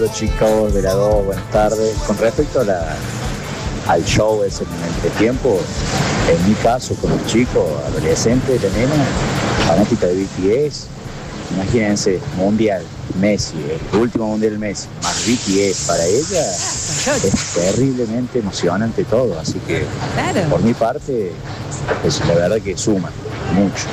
Hola chicos de la 2, buenas tardes. Con respecto al show ese en el entretiempo, en mi caso, con los chicos, adolescentes, la nena, fanática de BTS, imagínense, mundial, Messi, el último mundial Messi, más BTS, para ella es terriblemente emocionante todo, así que por mi parte, pues la verdad que suma mucho.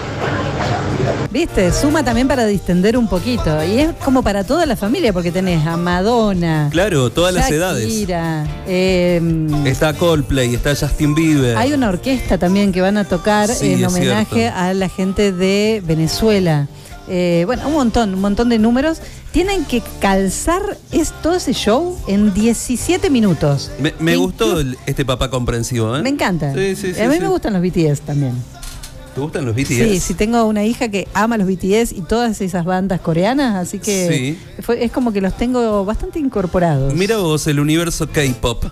Viste, suma también para distender un poquito. Y es como para toda la familia, porque tenés a Madonna. Claro, todas las Shakira, edades. Está Coldplay, está Justin Bieber. Hay una orquesta también que van a tocar en homenaje a la gente de Venezuela. Bueno, un montón de números. Tienen que calzar todo ese show en 17 minutos. Me gustó este papá comprensivo, ¿eh? Me encanta. Sí, a mí me gustan los BTS también. ¿Te gustan los BTS? Sí, tengo una hija que ama los BTS y todas esas bandas coreanas, así que es como que los tengo bastante incorporados. Mira vos, el universo K-pop.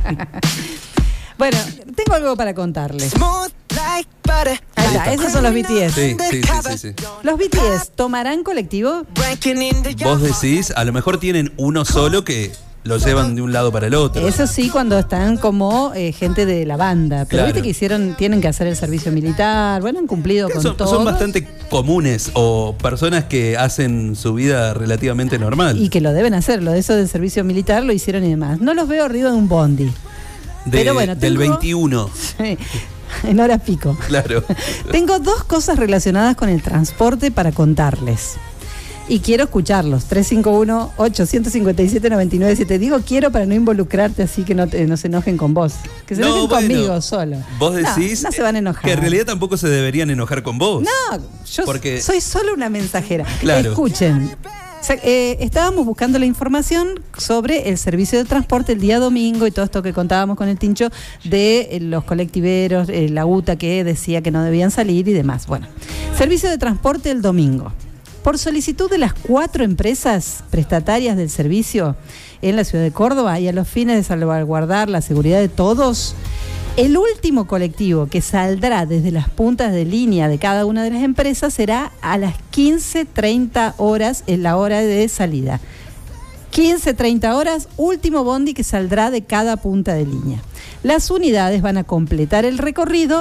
Bueno, tengo algo para contarles. Ahí está, esos son los BTS. Sí. ¿Los BTS tomarán colectivo? Vos decís, a lo mejor tienen uno solo que lo llevan de un lado para el otro. Eso sí, cuando están como gente de la banda. Pero viste que tienen que hacer el servicio militar. Bueno, han cumplido con todo. Son bastante comunes o personas que hacen su vida relativamente normal. Y que lo deben hacer. Lo de eso del servicio militar lo hicieron y demás. No los veo arriba de un bondi. Pero bueno, del 21. Sí, en horas pico. Claro. Tengo dos cosas relacionadas con el transporte para contarles. Y quiero escucharlos. 351-857-997. Digo quiero para no involucrarte, así que no se enojen con vos. Que se enojen conmigo solo. Vos decís no se van a enojar. Que en realidad tampoco se deberían enojar con vos. No, yo soy solo una mensajera. Claro. Escuchen. Estábamos buscando la información sobre el servicio de transporte el día domingo y todo esto que contábamos con el Tincho de los colectiveros, la UTA que decía que no debían salir y demás. Bueno, servicio de transporte el domingo. Por solicitud de las 4 empresas prestatarias del servicio en la ciudad de Córdoba y a los fines de salvaguardar la seguridad de todos, el último colectivo que saldrá desde las puntas de línea de cada una de las empresas será a las 15:30 horas en la hora de salida. 15:30 horas, último bondi que saldrá de cada punta de línea. Las unidades van a completar el recorrido